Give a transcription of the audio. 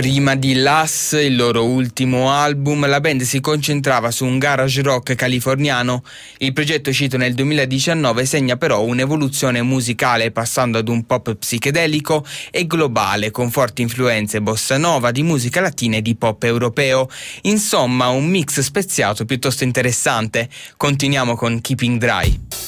Prima di Las, il loro ultimo album, la band si concentrava su un garage rock californiano. Il progetto uscito nel 2019 segna però un'evoluzione musicale, passando ad un pop psichedelico e globale con forti influenze bossa nova, di musica latina e di pop europeo. Insomma, un mix speziato piuttosto interessante. Continuiamo con Keeping Dry.